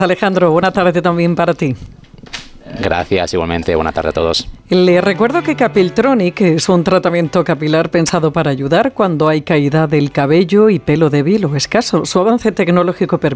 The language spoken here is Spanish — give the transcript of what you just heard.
Alejandro, buena tarde también para ti. Gracias, igualmente. Buena tarde a todos. Le recuerdo que Capiltronic es un tratamiento capilar pensado para ayudar cuando hay caída del cabello y pelo débil o escaso. Su avance tecnológico permite